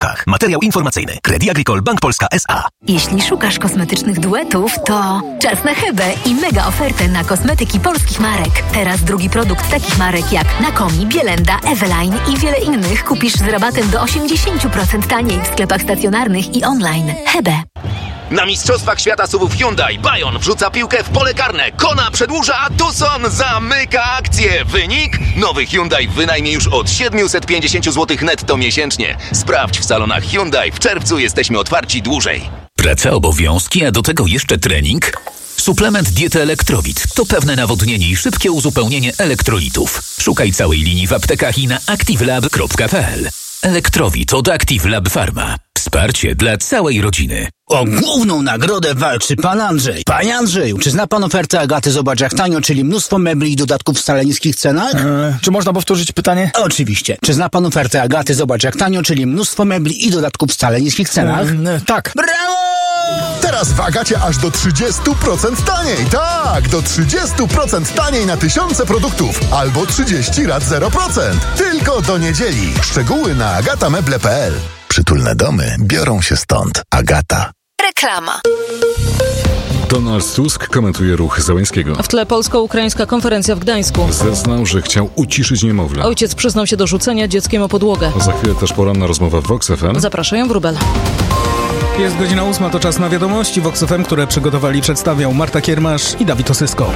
warunkach. Materiał informacyjny. Crédit Agricole Bank Polska S.A. Jeśli szukasz kosmetycznych duetów, to czas na Hebę i mega ofertę na kosmetyki polskich marek. Teraz drugi produkt takich marek jak Nakomi, Bielenda, Eveline i wiele innych kupisz z rabatem do 80% taniej w sklepach stacjonarnych i online. Hebe. Na Mistrzostwach Świata SUV-ów Hyundai Bayon wrzuca piłkę w pole karne. Kona przedłuża, a Tucson zamyka akcję. Wynik? Nowy Hyundai w wynajmie już od 750 zł netto miesięcznie. Sprawdź w salonach Hyundai. W czerwcu jesteśmy otwarci dłużej. Praca, obowiązki, a do tego jeszcze trening? Suplement diety Elektrowit to pewne nawodnienie i szybkie uzupełnienie elektrolitów. Szukaj całej linii w aptekach i na activelab.pl. Elektrowit od Active Lab Pharma. Wsparcie dla całej rodziny. O główną nagrodę walczy pan Andrzej. Panie Andrzeju, czy zna pan ofertę Agaty Zobacz Jak Tanio, czyli mnóstwo mebli i dodatków w wcale niskich cenach? Czy można powtórzyć pytanie? Oczywiście. Czy zna pan ofertę Agaty Zobacz Jak Tanio, czyli mnóstwo mebli i dodatków w wcale niskich cenach? Tak. Brawo! Teraz w Agacie aż do 30% taniej. Tak, do 30% taniej na tysiące produktów. Albo 30 rat 0%. Tylko do niedzieli. Szczegóły na agatameble.pl. Przytulne domy biorą się stąd. Agata. Reklama. Donald Tusk komentuje ruch Zełenskiego. W tle polsko-ukraińska konferencja w Gdańsku. Zeznał, że chciał uciszyć niemowlę. Ojciec przyznał się do rzucenia dzieckiem o podłogę. Za chwilę też poranna rozmowa w Vox FM. Zapraszają Wróbel. Jest godzina 8, to czas na wiadomości Vox FM, które przygotowali i przedstawiał Marta Kiermasz i Dawid Osysko.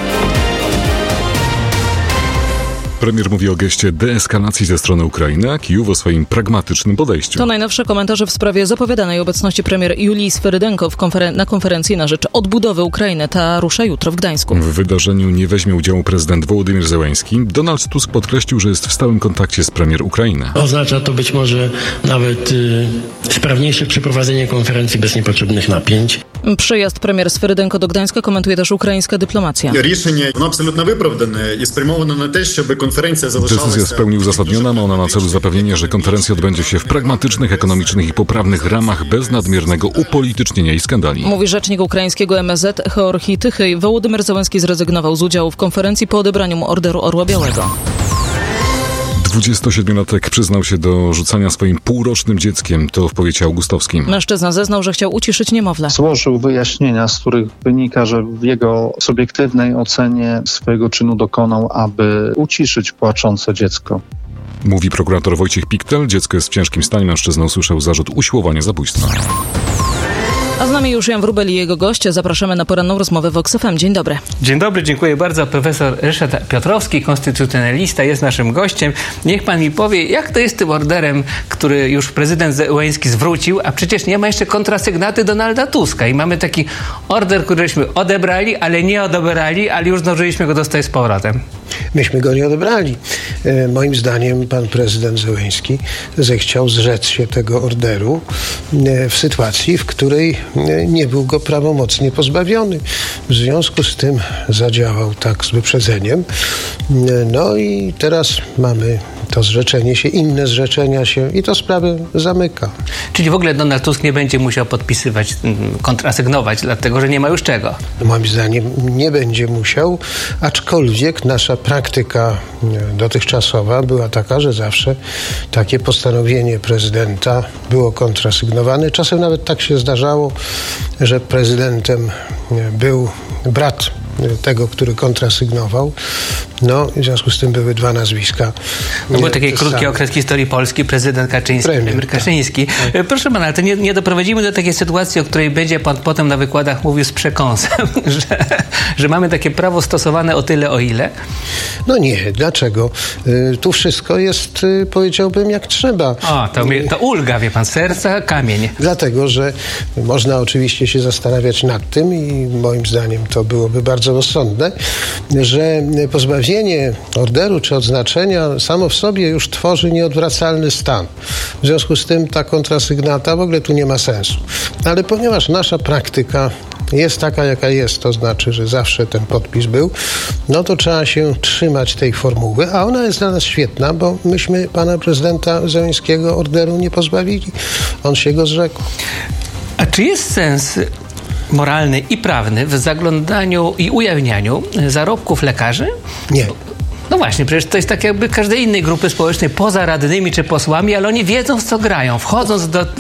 Premier mówi o geście deeskalacji ze strony Ukrainy, a Kijów o swoim pragmatycznym podejściu. To najnowsze komentarze w sprawie zapowiadanej obecności premier Julii Swerydenko na konferencji na rzecz odbudowy Ukrainy. Ta rusza jutro w Gdańsku. W wydarzeniu nie weźmie udziału prezydent Wołodymyr Zełenski. Donald Tusk podkreślił, że jest w stałym kontakcie z premier Ukrainy. Oznacza to być może nawet sprawniejsze przeprowadzenie konferencji bez niepotrzebnych napięć. Przyjazd premier Swerydenko do Gdańska komentuje też ukraińska dyplomacja. Decyzja w pełni uzasadniona, ma ona na celu zapewnienie, że konferencja odbędzie się w pragmatycznych, ekonomicznych i poprawnych ramach bez nadmiernego upolitycznienia i skandali. Mówi rzecznik ukraińskiego MSZ Georgij Tychyj. Wołodymyr Zełenski zrezygnował z udziału w konferencji po odebraniu mu Orderu Orła Białego. 27-latek przyznał się do rzucania swoim półrocznym dzieckiem, to w powiecie augustowskim. Mężczyzna zeznał, że chciał uciszyć niemowlę. Złożył wyjaśnienia, z których wynika, że w jego subiektywnej ocenie swojego czynu dokonał, aby uciszyć płaczące dziecko. Mówi prokurator Wojciech Piktel. Dziecko jest w ciężkim stanie. Mężczyzna usłyszał zarzut usiłowania zabójstwa. A z nami już Jan Wróbel i jego goście. Zapraszamy na poranną rozmowę w Vox FM. Dzień dobry. Dzień dobry, dziękuję bardzo. Profesor Ryszard Piotrowski, konstytucjonalista, jest naszym gościem. Niech pan mi powie, jak to jest z tym orderem, który już prezydent Zełenski zwrócił, a przecież nie ma jeszcze kontrasygnaty Donalda Tuska. I mamy taki order, któryśmy odebrali, ale nie odebrali, ale już zdążyliśmy go dostać z powrotem. Myśmy go nie odebrali. Moim zdaniem pan prezydent Zełenski zechciał zrzec się tego orderu w sytuacji, w której nie był go prawomocnie pozbawiony. W związku z tym zadziałał tak z wyprzedzeniem. No i teraz mamy to zrzeczenie się, inne zrzeczenia się i to sprawę zamyka. Czyli w ogóle Donald Tusk nie będzie musiał podpisywać, kontrasygnować, dlatego że nie ma już czego. Moim zdaniem nie będzie musiał, aczkolwiek nasza praktyka dotychczasowa była taka, że zawsze takie postanowienie prezydenta było kontrasygnowane. Czasem nawet tak się zdarzało, że prezydentem był brat tego, który kontrasygnował. No, w związku z tym były dwa nazwiska. To był taki krótki okres historii Polski, prezydent Kaczyński, premier Kaczyński. Tak. Proszę pana, ale to nie doprowadzimy do takiej sytuacji, o której będzie pan potem na wykładach mówił z przekąsem, że mamy takie prawo stosowane o tyle, o ile? No nie, dlaczego? Tu wszystko jest, powiedziałbym, jak trzeba. O, to ulga, wie pan, serca, kamień. Dlatego, że można oczywiście się zastanawiać nad tym i moim zdaniem to byłoby bardzo rozsądne, że pozbawienie orderu czy odznaczenia samo w sobie już tworzy nieodwracalny stan. W związku z tym ta kontrasygnata w ogóle tu nie ma sensu. Ale ponieważ nasza praktyka jest taka, jaka jest, to znaczy, że zawsze ten podpis był, no to trzeba się trzymać tej formuły, a ona jest dla nas świetna, bo myśmy pana prezydenta Zełenskiego orderu nie pozbawili. On się go zrzekł. A czy jest sens moralny i prawny w zaglądaniu i ujawnianiu zarobków lekarzy? Nie. No właśnie, przecież to jest tak jakby każdej innej grupy społecznej, poza radnymi czy posłami, ale oni wiedzą, w co grają. Wchodząc do